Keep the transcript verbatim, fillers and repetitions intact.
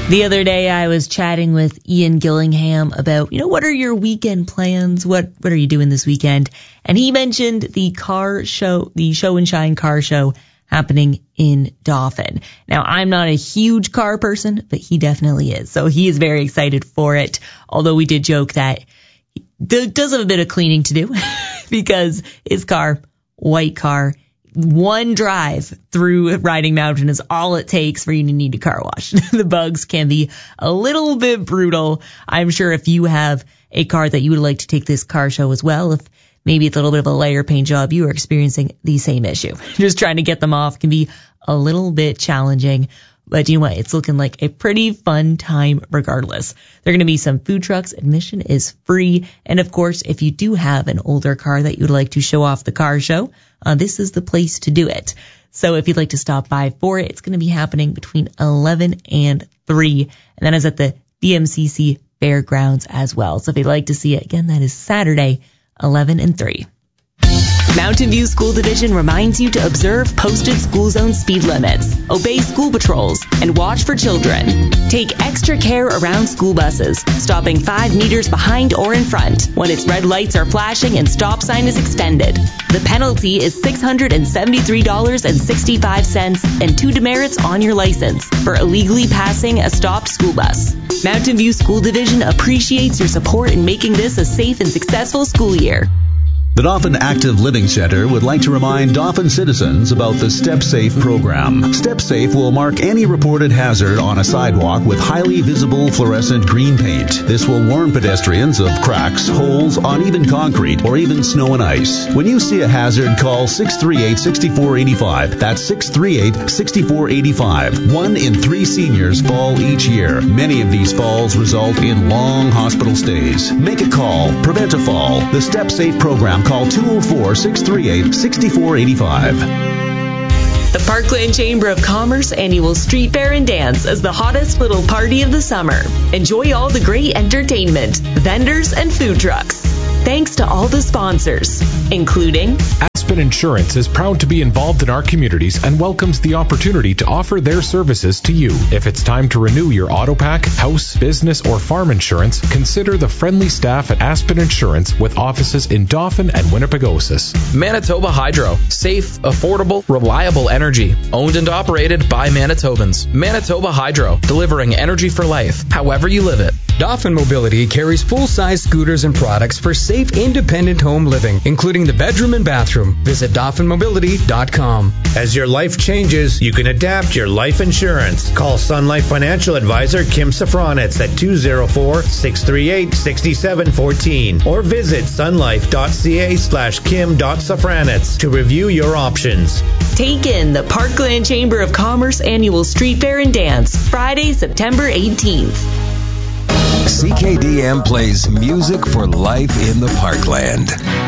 The other day I was chatting with Ian Gillingham about, you know, what are your weekend plans? What what are you doing this weekend? And he mentioned the car show, the Show and Shine car show happening in Dauphin. Now, I'm not a huge car person, but he definitely is. So he is very excited for it. Although we did joke that he does have a bit of cleaning to do because his car, white car, one drive through Riding Mountain is all it takes for you to need a car wash. The bugs can be a little bit brutal. I'm sure if you have a car that you would like to take this car show as well, if maybe it's a little bit of a layer paint job, you are experiencing the same issue. Just trying to get them off can be a little bit challenging. But you know what? It's looking like a pretty fun time regardless. There are going to be some food trucks. Admission is free. And of course, if you do have an older car that you would like to show off the car show, uh, this is the place to do it. So if you'd like to stop by for it, it's going to be happening between eleven and three. And that is at the B M C C Fairgrounds as well. So if you'd like to see it, again, that is Saturday, eleven and three. Mountain View School Division reminds you to observe posted school zone speed limits, obey school patrols, and watch for children. Take extra care around school buses, stopping five meters behind or in front when its red lights are flashing and stop sign is extended. The penalty is six hundred seventy-three dollars and sixty-five cents and two demerits on your license for illegally passing a stopped school bus. Mountain View School Division appreciates your support in making this a safe and successful school year. The Dauphin Active Living Center would like to remind Dauphin citizens about the Step Safe program. Step Safe will mark any reported hazard on a sidewalk with highly visible fluorescent green paint. This will warn pedestrians of cracks, holes, uneven concrete, or even snow and ice. When you see a hazard, call six three eight, six four eight five. That's six three eight, six four eight five. One in three seniors fall each year. Many of these falls result in long hospital stays. Make a call. Prevent a fall. The Step Safe program. Call two oh four, six three eight, six four eight five. The Parkland Chamber of Commerce annual Street Fair and Dance is the hottest little party of the summer. Enjoy all the great entertainment, vendors, and food trucks. Thanks to all the sponsors, including Aspen Insurance is proud to be involved in our communities and welcomes the opportunity to offer their services to you. If it's time to renew your auto pack, house, business, or farm insurance, consider the friendly staff at Aspen Insurance with offices in Dauphin and Winnipegosis. Manitoba Hydro. Safe, affordable, reliable energy. Owned and operated by Manitobans. Manitoba Hydro. Delivering energy for life, however you live it. Dauphin Mobility carries full-size scooters and products for safe, independent home living, including the bedroom and bathroom. Visit Dauphin Mobility dot com. As your life changes, you can adapt your life insurance. Call Sun Life Financial Advisor Kim Safranitz at two oh four, six three eight, six seven one four or visit sunlife.ca slash kim.safranitz to review your options. Take in the Parkland Chamber of Commerce annual Street Fair and Dance, Friday, September eighteenth. C K D M plays music for life in the Parkland.